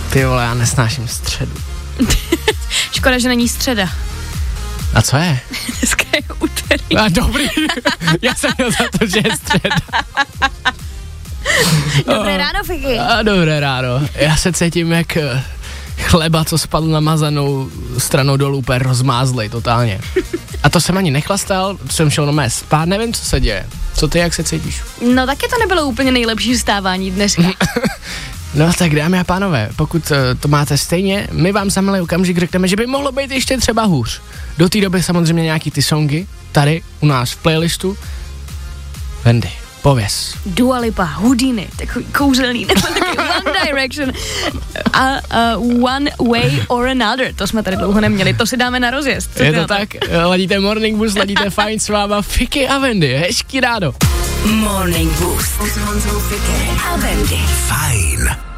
Ty vole, já nesnáším středu. Škoda, že není středa. A co je? Dneska je úterý. A dobrý, já jsem měl za to, že je středa. Dobré ráno, Fiky. A dobré ráno. Já se cítím jak chleba, co spadl namazanou stranou dolů, úplně rozmázlej totálně. A to jsem ani nechlastal, jsem šel na mé spát, nevím, co se děje. Co ty, jak se cítíš? No taky to nebylo úplně nejlepší vstávání dneska. No tak dámy a pánové, pokud to máte stejně, my vám za milý okamžik řekneme, že by mohlo být ještě třeba hůř. Do té doby samozřejmě nějaký ty songy, tady u nás v playlistu. Wendy, pověz. Dua Lipa, Houdini, takový kouzelný, nebo takový One Direction a One Way or Another, to jsme tady dlouho neměli, to si dáme na rozjezd. Je to tak, ladíte Morning Boost, ladíte Fajn s váma Fiky a Wendy, hezký ráno. Morning Boost s Honzou Fiky a Wendy. Fajn.